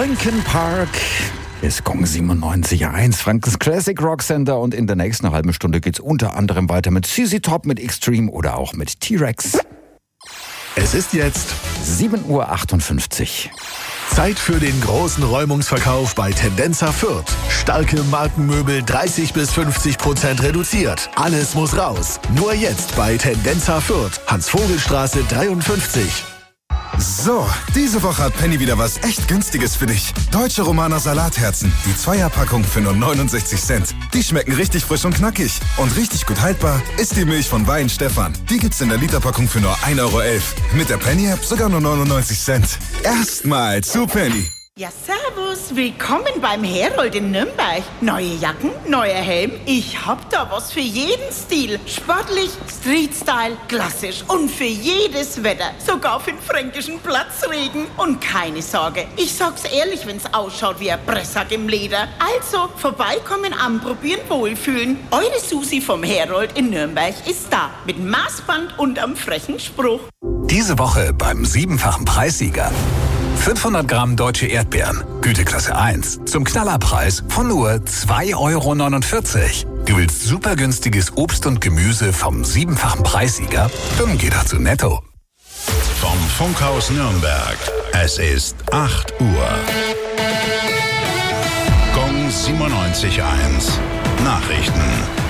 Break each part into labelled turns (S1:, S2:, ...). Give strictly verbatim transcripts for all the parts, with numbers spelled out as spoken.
S1: Linkin Park ist Gong siebenundneunzig Komma eins, Frankens Classic Rock Sender, und in der nächsten halben Stunde geht's unter anderem weiter mit Z Z Top, mit Extreme oder auch mit T-Rex.
S2: Es ist jetzt
S1: sieben Uhr achtundfünfzig.
S2: Zeit für den großen Räumungsverkauf bei Tendenza Fürth. Starke Markenmöbel dreißig bis fünfzig Prozent reduziert. Alles muss raus. Nur jetzt bei Tendenza Fürth. Hans-Vogel-Straße dreiundfünfzig.
S3: So, diese Woche hat Penny wieder was echt Günstiges für dich. Deutsche Romaner Salatherzen. Die Zweierpackung für nur neunundsechzig Cent. Die schmecken richtig frisch und knackig. Und richtig gut haltbar ist die Milch von Wein Stefan. Die gibt's in der Literpackung für nur ein Euro elf. Mit der Penny-App sogar nur neunundneunzig Cent. Erstmal zu Penny.
S4: Ja, servus. Willkommen beim Herold in Nürnberg. Neue Jacken, neuer Helm. Ich hab da was für jeden Stil. Sportlich, Street-Style, klassisch und für jedes Wetter. Sogar für den fränkischen Platzregen. Und keine Sorge, ich sag's ehrlich, wenn's ausschaut wie ein Pressack im Leder. Also, vorbeikommen, anprobieren, wohlfühlen. Eure Susi vom Herold in Nürnberg ist da. Mit Maßband und am frechen Spruch.
S2: Diese Woche beim siebenfachen Preissieger. fünfhundert Gramm deutsche Erdbeeren, Güteklasse eins, zum Knallerpreis von nur zwei Euro neunundvierzig. Du willst super günstiges Obst und Gemüse vom siebenfachen Preissieger? Dann geh doch zu Netto.
S5: Vom Funkhaus Nürnberg. Es ist acht Uhr. Gong siebenundneunzig Komma eins. Nachrichten.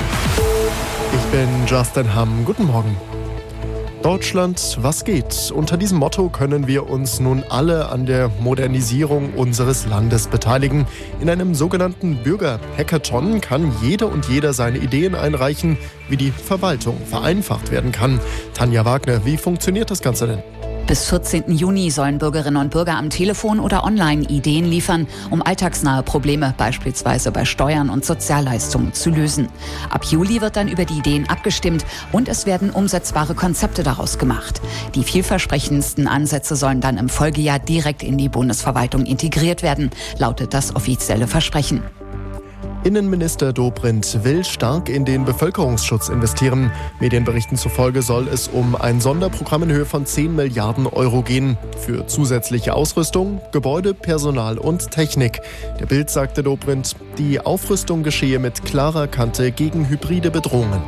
S6: Ich bin Justin Hamm. Guten Morgen. Deutschland, was geht? Unter diesem Motto können wir uns nun alle an der Modernisierung unseres Landes beteiligen. In einem sogenannten Bürger-Hackathon kann jede und jeder seine Ideen einreichen, wie die Verwaltung vereinfacht werden kann. Tanja Wagner, wie funktioniert das Ganze denn?
S7: Bis vierzehnten Juni sollen Bürgerinnen und Bürger am Telefon oder online Ideen liefern, um alltagsnahe Probleme, beispielsweise bei Steuern und Sozialleistungen, zu lösen. Ab Juli wird dann über die Ideen abgestimmt und es werden umsetzbare Konzepte daraus gemacht. Die vielversprechendsten Ansätze sollen dann im Folgejahr direkt in die Bundesverwaltung integriert werden, lautet das offizielle Versprechen.
S6: Innenminister Dobrindt will stark in den Bevölkerungsschutz investieren. Medienberichten zufolge soll es um ein Sonderprogramm in Höhe von zehn Milliarden Euro gehen. Für zusätzliche Ausrüstung, Gebäude, Personal und Technik. Der Bild sagte Dobrindt, die Aufrüstung geschehe mit klarer Kante gegen hybride Bedrohungen.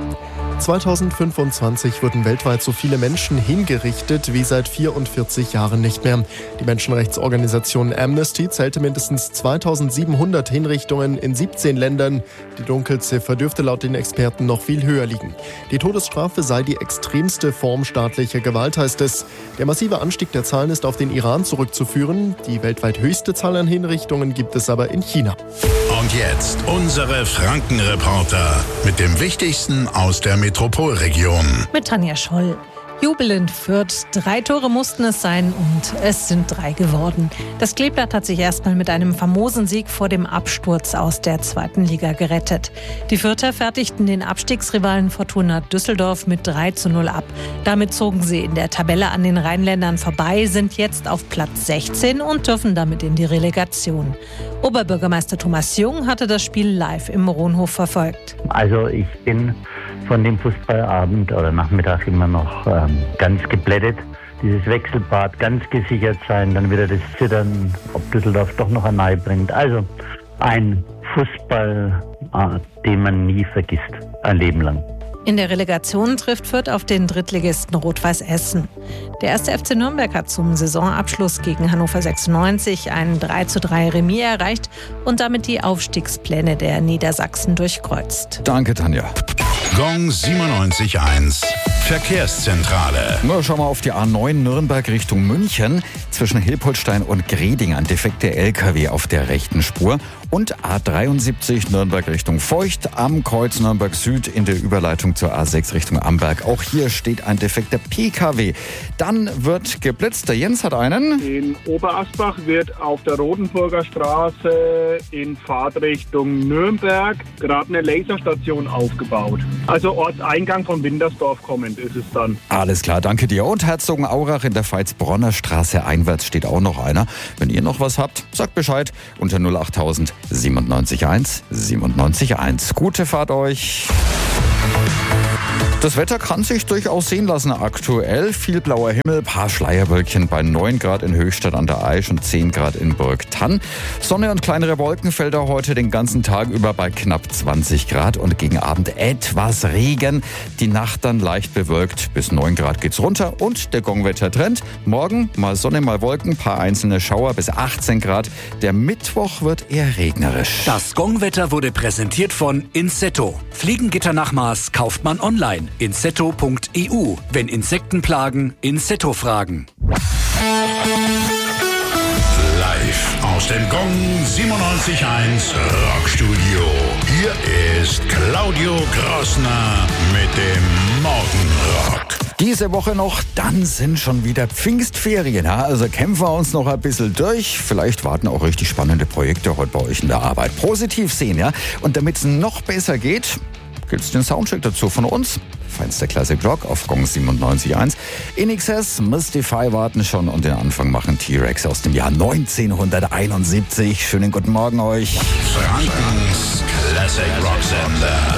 S6: zweitausendfünfundzwanzig wurden weltweit so viele Menschen hingerichtet wie seit vierundvierzig Jahren nicht mehr. Die Menschenrechtsorganisation Amnesty zählte mindestens zweitausendsiebenhundert Hinrichtungen in siebzehn Ländern. Die Dunkelziffer dürfte laut den Experten noch viel höher liegen. Die Todesstrafe sei die extremste Form staatlicher Gewalt, heißt es. Der massive Anstieg der Zahlen ist auf den Iran zurückzuführen. Die weltweit höchste Zahl an Hinrichtungen gibt es aber in China.
S5: Und jetzt unsere Frankenreporter mit dem Wichtigsten aus der Metropolregion.
S8: Mit Tanja Scholl. Jubel in Fürth. Drei Tore mussten es sein und es sind drei geworden. Das Kleeblatt hat sich erstmal mit einem famosen Sieg vor dem Absturz aus der zweiten Liga gerettet. Die Fürther fertigten den Abstiegsrivalen Fortuna Düsseldorf mit drei zu null ab. Damit zogen sie in der Tabelle an den Rheinländern vorbei, sind jetzt auf Platz sechzehn und dürfen damit in die Relegation. Oberbürgermeister Thomas Jung hatte das Spiel live im Ronhof verfolgt.
S9: Also ich bin von dem Fußballabend oder Nachmittag immer noch ähm, ganz geblättet. Dieses Wechselbad, ganz gesichert sein, dann wieder das Zittern, ob Düsseldorf doch noch ein Ei bringt. Also ein Fußball, äh, den man nie vergisst, ein Leben lang.
S8: In der Relegation trifft Fürth auf den Drittligisten Rot-Weiß Essen. Der erste F C Nürnberg hat zum Saisonabschluss gegen Hannover sechsundneunzig ein drei zu drei Remis erreicht und damit die Aufstiegspläne der Niedersachsen durchkreuzt.
S1: Danke, Tanja.
S5: Gong siebenundneunzig Komma eins. Verkehrszentrale.
S1: Na, schauen wir auf die A neun Nürnberg Richtung München. Zwischen Hilpoltstein und Greding ein defekter L K W auf der rechten Spur. Und A dreiundsiebzig Nürnberg Richtung Feucht am Kreuz Nürnberg Süd in der Überleitung zur A sechs Richtung Amberg. Auch hier steht ein defekter P K W. Dann wird geblitzt. Der Jens hat einen.
S10: In Oberasbach wird auf der Rotenburger Straße in Fahrtrichtung Nürnberg gerade eine Laserstation aufgebaut. Also Ortseingang von Wintersdorf kommend ist es dann.
S1: Alles klar, danke dir. Und Herzogenaurach in der Veits-Bronner Straße einwärts steht auch noch einer. Wenn ihr noch was habt, sagt Bescheid unter null achttausend siebenundneunzig Komma eins siebenundneunzig Komma eins. Gute Fahrt euch. Das Wetter kann sich durchaus sehen lassen aktuell. Viel blauer Himmel, paar Schleierwölkchen bei neun Grad in Höchstadt an der Aisch und zehn Grad in Burgthann. Sonne und kleinere Wolkenfelder heute den ganzen Tag über bei knapp zwanzig Grad und gegen Abend etwas Regen. Die Nacht dann leicht bewölkt, bis neun Grad geht's runter und der Gongwetter-Trend. Morgen mal Sonne, mal Wolken, paar einzelne Schauer bis achtzehn Grad. Der Mittwoch wird eher regnerisch.
S11: Das Gongwetter wurde präsentiert von Insetto. Fliegengitter nach Maß kauft man online. insetto punkt e u. Wenn Insekten plagen, Insetto fragen.
S5: Live aus dem Gong siebenundneunzig Komma eins Rockstudio. Hier ist Claudio Grossner mit dem Morgenrock.
S1: Diese Woche noch, dann sind schon wieder Pfingstferien. Ja? Also kämpfen wir uns noch ein bisschen durch. Vielleicht warten auch richtig spannende Projekte heute bei euch in der Arbeit. Positiv sehen, ja. Und damit es noch besser geht, gibt's den Soundcheck dazu von uns. Feinster Classic Rock auf Gong siebenundneunzig Komma eins. In Excess, Mystify warten schon und den Anfang machen T-Rex aus dem Jahr neunzehnhunderteinundsiebzig. Schönen guten Morgen euch.
S5: Frankens Classic Rock Sender.